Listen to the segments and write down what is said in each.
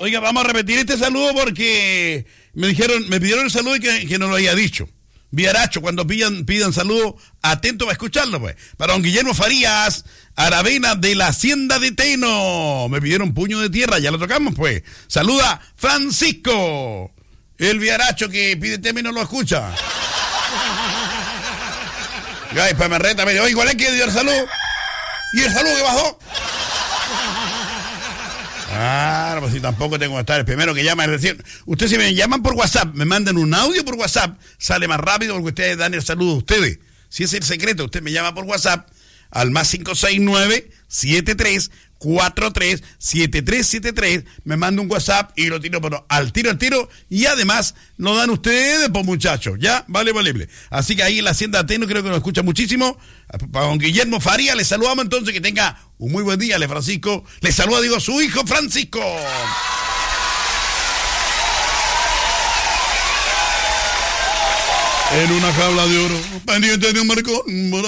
Oiga, vamos a repetir este saludo porque me pidieron el saludo y que no lo había dicho. Viaracho, cuando pidan saludo, atento a escucharlo, pues. Para don Guillermo Farías, Aravena de la Hacienda de Teno. Me pidieron puño de tierra, ya lo tocamos, pues. Saluda Francisco. El viaracho que pide tema y no lo escucha. Ay, pues me reta, oye, igual es que dio el saludo. ¿Y el saludo que bajó? Claro, pues si tampoco tengo que estar el primero que llama. Es decir, ustedes si me llaman por WhatsApp, me mandan un audio por WhatsApp, sale más rápido porque ustedes dan el saludo a ustedes. Si es el secreto, usted me llama por WhatsApp al más 569-7343-7373, me manda un WhatsApp y lo tiro, pero al tiro, y además lo dan ustedes, pues muchachos, ya, vale. Así que ahí en la Hacienda de Teno creo que nos escucha muchísimo. Para don Guillermo Farías, le saludamos entonces, que tenga un muy buen día, Francisco. Le saluda, su hijo Francisco. En una jaula de oro, pendiente de un marcón.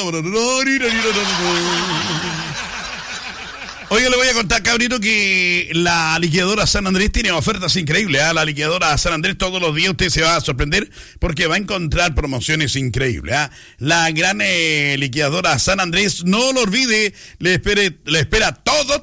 Oye, le voy a contar, cabrito, que la liquidadora San Andrés tiene ofertas increíbles. La liquidadora San Andrés, todos los días usted se va a sorprender porque va a encontrar promociones increíbles. La gran liquidadora San Andrés, no lo olvide, le espera todos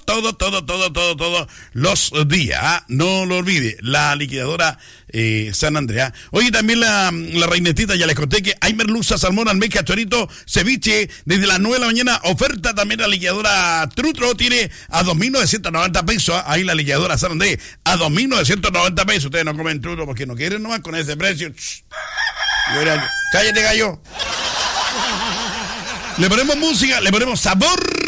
los días. No lo olvide, la liquidadora San Andrea. Oye, también la reinetita, ya les conté que hay merluza, salmón, almeja, chorito, ceviche, desde las 9 de la mañana. Oferta también la liquidadora Trutro, tiene a 2.990 pesos. Ahí la liquidadora San Andrés, a 2.990 pesos. Ustedes no comen Trutro porque no quieren nomás con ese precio. Cállate, gallo. Le ponemos música, le ponemos sabor.